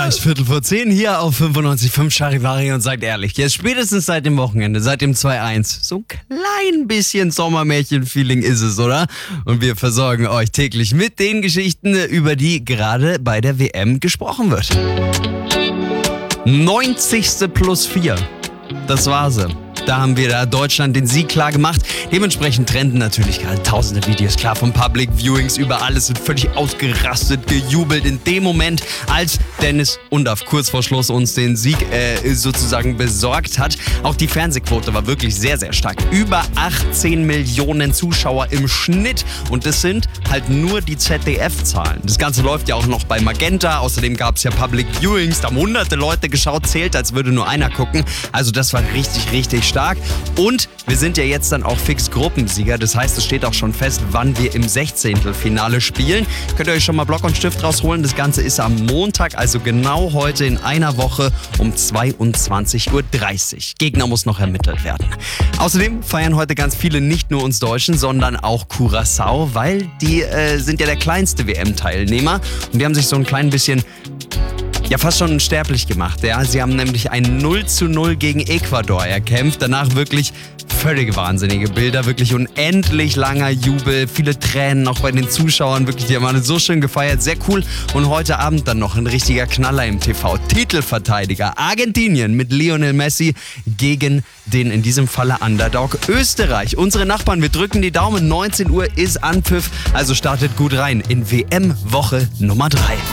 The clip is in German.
erreicht 9:45 hier auf 95.5 Charivari und sagt ehrlich, jetzt spätestens seit dem Wochenende, seit dem 2-1, so ein klein bisschen Sommermärchen-Feeling ist es, oder? Und wir versorgen euch täglich mit den Geschichten, über die gerade bei der WM gesprochen wird. 90. +4. Das war sie. Da haben wir da Deutschland den Sieg klar gemacht. Dementsprechend trenden natürlich gerade tausende Videos, klar, von Public Viewings über alles, sind völlig ausgerastet, gejubelt in dem Moment, als Dennis Undaff kurz vor Schluss uns den Sieg sozusagen besorgt hat. Auch die Fernsehquote war wirklich sehr, sehr stark. Über 18 Millionen Zuschauer im Schnitt. Und das sind halt nur die ZDF-Zahlen. Das Ganze läuft ja auch noch bei Magenta. Außerdem gab es ja Public Viewings, da haben hunderte Leute geschaut, zählt, als würde nur einer gucken. Also das war richtig, richtig stark. Und wir sind ja jetzt dann auch fix Gruppensieger. Das heißt, es steht auch schon fest, wann wir im 16. Finale spielen. Könnt ihr euch schon mal Block und Stift rausholen. Das Ganze ist am Montag, also genau heute in einer Woche um 22:30 Uhr. Gegner muss noch ermittelt werden. Außerdem feiern heute ganz viele nicht nur uns Deutschen, sondern auch Curaçao, weil die sind ja der kleinste WM-Teilnehmer. Und die haben sich so ein klein bisschen fast schon unsterblich gemacht. Ja? Sie haben nämlich ein 0:0 gegen Ecuador erkämpft. Danach wirklich völlig wahnsinnige Bilder, wirklich unendlich langer Jubel, viele Tränen auch bei den Zuschauern. Wirklich, die haben alle so schön gefeiert, sehr cool. Und heute Abend dann noch ein richtiger Knaller im TV. Titelverteidiger Argentinien mit Lionel Messi gegen den in diesem Falle Underdog Österreich. Unsere Nachbarn, wir drücken die Daumen. 19 Uhr ist Anpfiff, also startet gut rein in WM-Woche Nummer 3.